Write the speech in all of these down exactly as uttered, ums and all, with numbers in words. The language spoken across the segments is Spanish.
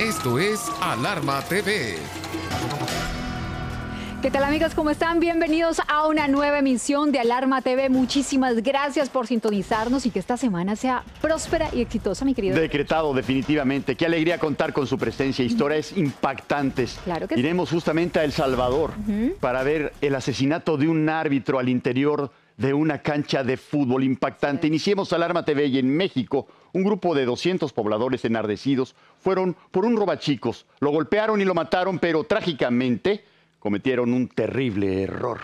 Esto es Alarma T V. ¿Qué tal, amigos? ¿Cómo están? Bienvenidos a una nueva emisión de Alarma T V. Muchísimas gracias por sintonizarnos y que esta semana sea próspera y exitosa, mi querido. Decretado, definitivamente. Qué alegría contar con su presencia. Historias impactantes. Claro que sí. Iremos justamente a El Salvador uh-huh. para ver el asesinato de un árbitro al interior de una cancha de fútbol impactante. Sí. Iniciemos Alarma T V y en México, un grupo de doscientos pobladores enardecidos fueron por un robachicos. Lo golpearon y lo mataron, pero trágicamente cometieron un terrible error.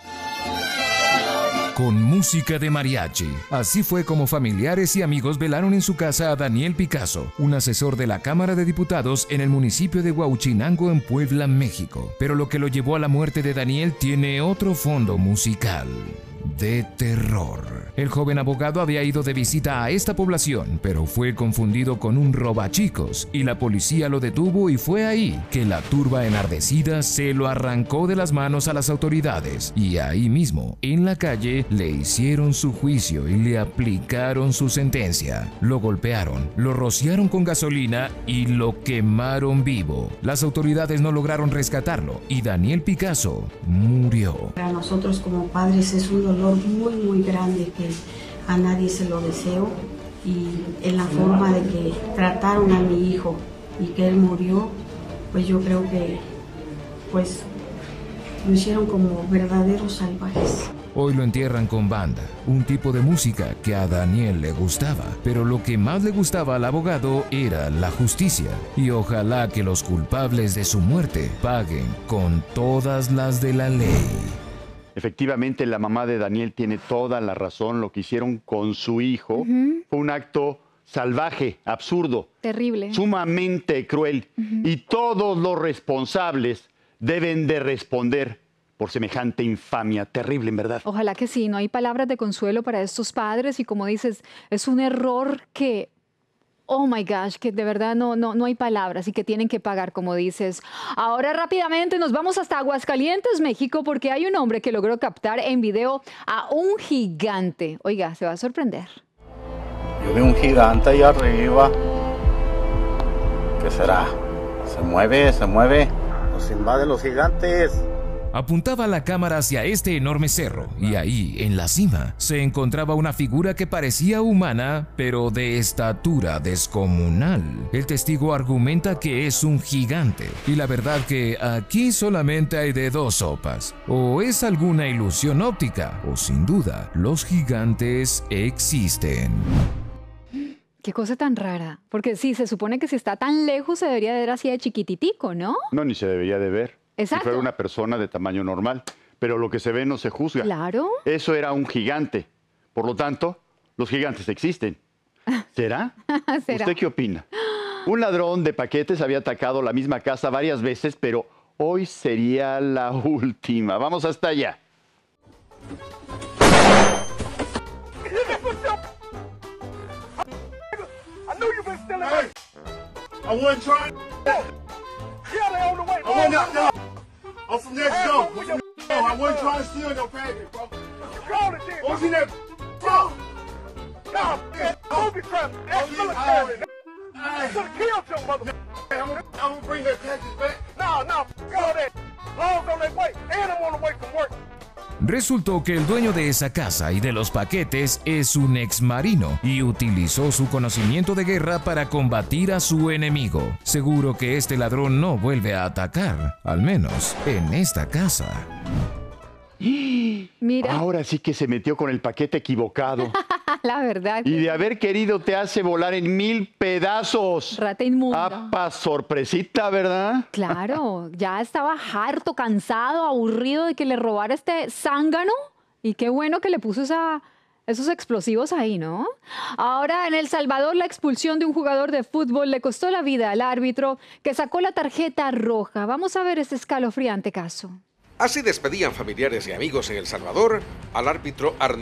Con música de mariachi. Así fue como familiares y amigos velaron en su casa a Daniel Picasso, un asesor de la Cámara de Diputados en el municipio de Huauchinango, en Puebla, México. Pero lo que lo llevó a la muerte de Daniel tiene otro fondo musical. De terror. El joven abogado había ido de visita a esta población, pero fue confundido con un robachicos y la policía lo detuvo, y fue ahí que la turba enardecida se lo arrancó de las manos a las autoridades, y ahí mismo, en la calle, le hicieron su juicio y le aplicaron su sentencia. Lo golpearon, lo rociaron con gasolina y lo quemaron vivo. Las autoridades no lograron rescatarlo y Daniel Picasso murió. Para nosotros como padres es un dolor muy muy grande que a nadie se lo deseo, y en la forma de que trataron a mi hijo y que él murió, pues yo creo que pues lo hicieron como verdaderos salvajes. Hoy lo entierran con banda, un tipo de música que a Daniel le gustaba, pero lo que más le gustaba al abogado era la justicia, y ojalá que los culpables de su muerte paguen con todas las de la ley. Efectivamente, la mamá de Daniel tiene toda la razón. Lo que hicieron con su hijo uh-huh. fue un acto salvaje, absurdo, terrible, sumamente cruel. Uh-huh. Y todos los responsables deben de responder por semejante infamia. Terrible, en verdad. Ojalá que sí. No hay palabras de consuelo para estos padres, y como dices, es un error que... oh my gosh, que de verdad no, no, no hay palabras, y que tienen que pagar, como dices. Ahora rápidamente nos vamos hasta Aguascalientes, México, porque hay un hombre que logró captar en video a un gigante. Oiga, se va a sorprender. Yo vi un gigante ahí arriba. ¿Qué será? Se mueve, se mueve. Nos invaden los gigantes. Apuntaba la cámara hacia este enorme cerro, y ahí, en la cima, se encontraba una figura que parecía humana, pero de estatura descomunal. El testigo argumenta que es un gigante, y la verdad que aquí solamente hay de dos sopas. O es alguna ilusión óptica, o sin duda, los gigantes existen. Qué cosa tan rara, porque sí, se supone que si está tan lejos se debería de ver así de chiquititico, ¿no? No, ni se debería de ver. Exacto. Si fuera una persona de tamaño normal, pero lo que se ve no se juzga. Claro. Eso era un gigante. Por lo tanto, los gigantes existen. ¿Será? ¿Será? ¿Usted qué opina? Un ladrón de paquetes había atacado la misma casa varias veces, pero hoy sería la última. Vamos hasta allá. I'm from next door. I wasn't trying to steal your package, bro. Control it, then. What's in that? Bro. Nah, man. Don't be trapped. That's military. I should have killed your mother. I'm gonna bring that package back. No, no. Go that. Long's on their way. And I'm on the way from work. Resultó que el dueño de esa casa y de los paquetes es un exmarino y utilizó su conocimiento de guerra para combatir a su enemigo. Seguro que este ladrón no vuelve a atacar, al menos en esta casa. Mira. Ahora sí que se metió con el paquete equivocado. La verdad. Y de haber querido te hace volar en mil pedazos. Rata inmunda. Apa, sorpresita, ¿verdad? Claro, ya estaba harto, cansado, aburrido de que le robara este zángano. Y qué bueno que le puso esa, esos explosivos ahí, ¿no? Ahora, en El Salvador, la expulsión de un jugador de fútbol le costó la vida al árbitro, que sacó la tarjeta roja. Vamos a ver este escalofriante caso. Así despedían familiares y amigos en El Salvador al árbitro Arnold